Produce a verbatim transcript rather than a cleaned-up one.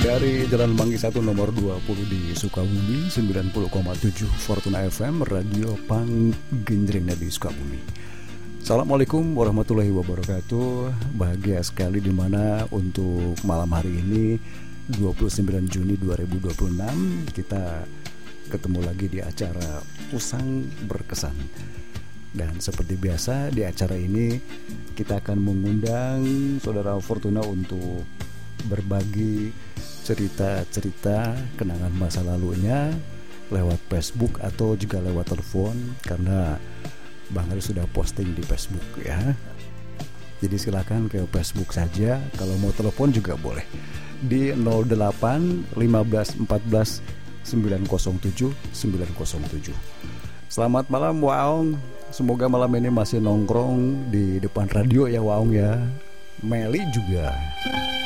Dari Jalan Manggi satu nomor dua puluh di Sukabumi, sembilan puluh koma tujuh Fortuna F M, Radio Panggenjreng di Sukabumi. Assalamualaikum warahmatullahi wabarakatuh. Bahagia sekali dimana untuk malam hari ini dua puluh sembilan Juni dua ribu dua puluh enam kita ketemu lagi di acara Usang Berkesan. Dan seperti biasa di acara ini kita akan mengundang Saudara Fortuna untuk berbagi cerita-cerita kenangan masa lalunya lewat Facebook atau juga lewat telepon, karena Bang Ari sudah posting di Facebook ya. Jadi silakan ke Facebook saja. Kalau mau telepon juga boleh di nol delapan lima belas empat belas sembilan nol tujuh sembilan nol tujuh. Selamat malam Waong. Semoga malam ini masih nongkrong di depan radio ya Waong ya. Meli juga.